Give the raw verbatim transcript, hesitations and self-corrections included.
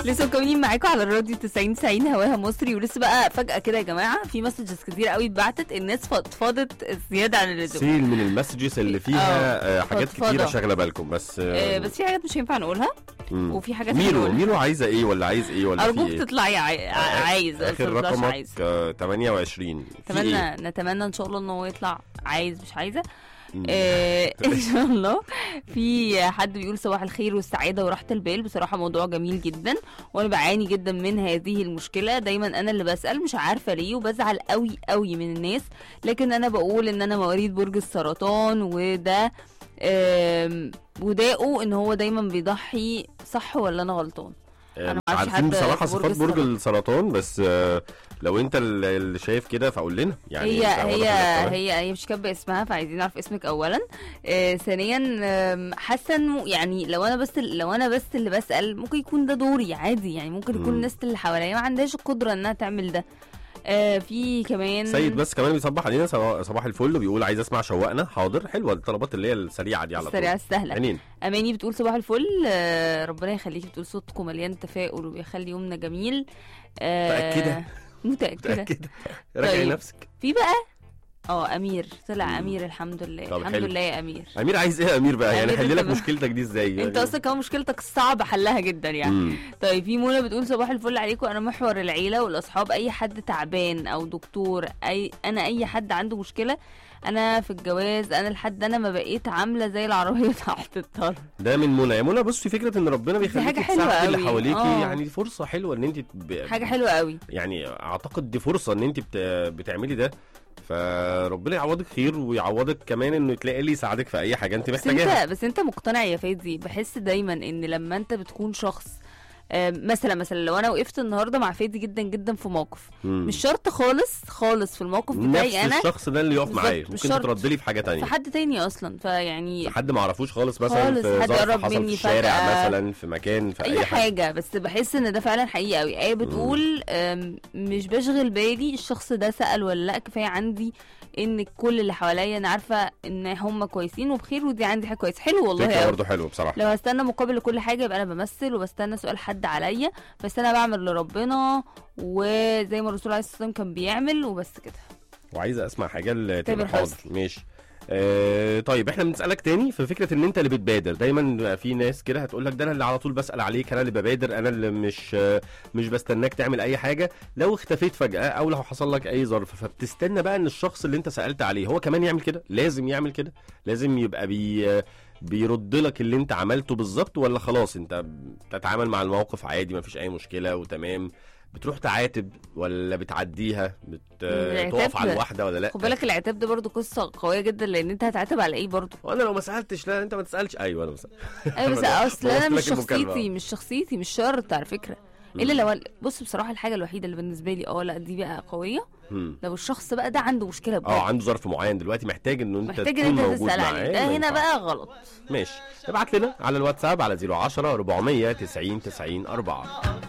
لسه مكملين معاكم على الراديو تسعين تسعين هواها مصري. ولسه بقى فجأة كده يا جماعة في مسجز كتير قوي اتبعتت، الناس فضفضت زيادة عن اللزوم. سيل من المسجز اللي فيها آه حاجات فضفضة. كتيرة شاغلة بالكم، بس آه بس في حاجات مش هينفع نقولها. مم. وفي حاجات ميرو ميرو عايزة ايه ولا عايز ايه ولا أرجوك في ايه؟ تطلعي عاي... عايز اخر رقمك آه تمانية وعشرين. نتمنى إيه؟ نتمنى ان شاء الله ان هو يطلع عايز مش عايزة. آه ان شاء الله. في حد بيقول صباح الخير والسعاده وراحه البال، بصراحه موضوع جميل جدا وانا بعاني جدا من هذه المشكله. دايما انا اللي بسال مش عارفه ليه، وبزعل قوي قوي من الناس، لكن انا بقول ان انا مواليد برج السرطان، وده وداقه ان هو دايما بيضحي. صح ولا انا غلطان؟ انا عارفين بصراحه صفات برج السرطان، بس آه لو انت اللي شايف كده فقول لنا. يعني هي هي هي هي مش كاتبه اسمها، فعايزين نعرف اسمك اولا. آه ثانيا آه حاسه انه يعني لو انا بس لو انا بس اللي بسال ممكن يكون ده دوري عادي، يعني ممكن يكون الناس اللي حواليا ما عندهاش القدره انها تعمل ده. آه في كمان سيد بس كمان بيصبح علينا صباح الفل وبيقول عايز اسمع شوقنا. حاضر، حلوه الطلبات اللي هي السريعه دي على طول، السريعه السهله. أمين. اماني بتقول صباح الفل، آه ربنا يخليكي، بتقول صوتكم مليان تفاؤل وبيخلي يومنا جميل. آه متاكده متاكده متاكده راجعي طيب. نفسك. في بقى اه امير طلع مم. امير الحمد لله. الحمد حلو. لله يا امير. امير عايز ايه يا امير بقى؟ يعني أمير حل لك مشكلتك دي ازاي يعني؟ انت اصلا كمان مشكلتك صعب حلها جدا يعني. مم. طيب في منى بتقول صباح الفل عليكم، انا محور العيله والاصحاب، اي حد تعبان او دكتور، اي انا اي حد عنده مشكله. انا في الجواز انا لحد انا ما بقيت عامله زي العربيه تحت الطرف. ده من منى. يا منى بصي، فكره ان ربنا بيخليكي تساعدي اللي حواليكي آه. يعني فرصه حلوه ان انت ب... حاجه حلوه قوي يعني. اعتقد دي فرصه ان انت بت... بتعملي ده، فربنا يعوضك خير ويعوضك كمان انه تلاقي اللي يساعدك في اي حاجه انت محتاجاها. بس, بس انت مقتنع يا فادي؟ بحس دايما ان لما انت بتكون شخص مثلا مثلا لو انا وقفت النهارده مع فادي جدا جدا في موقف، مم. مش شرط خالص خالص في الموقف بتاعي انا نفس الشخص ده اللي يقف معايا، ممكن ترد لي في حاجه تانية، في حد تاني اصلا، فيعني حد ما اعرفوش خالص مثلا خالص، في حد ظرف حصل في الشارع مثلا، في مكان، في اي, أي حاجة. حاجه. بس بحس ان ده فعلا حقيقي قوي. ايه بتقول مش بشغل بالي الشخص ده سأل ولا لا، كفايه عندي ان كل اللي حواليا انا عارفه ان هم كويسين وبخير، ودي عندي حاجه كويسه. حلو والله، فكره برضه حلو بصراحه. لو هستنى مقابل لكل حاجه يبقى انا بمثل وبستنى سؤال حد عليا، بس انا بعمل لربنا وزي ما الرسول عليه الصلاه والسلام كان بيعمل وبس كده. وعايزه اسمع حاجه لتامر حاضر. ماشي. آه طيب احنا بنسالك تاني في فكره ان انت اللي بتبادر. دايما في ناس كده هتقول لك ده انا اللي على طول بسال عليك، انا اللي ببادر، انا اللي مش آه مش بستناك تعمل اي حاجه. لو اختفيت فجاه او لو حصل لك اي ظرف، فبتستنى بقى ان الشخص اللي انت سالت عليه هو كمان يعمل كده. لازم يعمل كده، لازم يبقى بي آه بيرد لك اللي انت عملته بالظبط، ولا خلاص انت بتتعامل مع الموقف عادي مفيش اي مشكله وتمام؟ بتروح تعاتب ولا بتعديها؟ بتقف على الواحده ولا لا؟ خد بالك العتاب ده برضو قصه قويه جدا، لان انت هتعاتب على ايه برضو؟ وانا لو ما سالتش لا انت ما تسالش. ايوه انا مسأل. ايوه بس اصل انا مش شخصيتي مش شخصيتي مش شرط على فكره. الا لو بص بصراحه الحاجه الوحيده اللي بالنسبه لي اه لا دي بقى قويه، مم. لو الشخص بقى ده عنده مشكله بجد، اه عنده ظرف معين دلوقتي محتاج انه انت محتاج ان انت تسال عليه، ده هنا بقى غلط. ماشي، ابعت لنا على الواتساب على صفر عشرة أربعمية تسعين تسعين أربعة.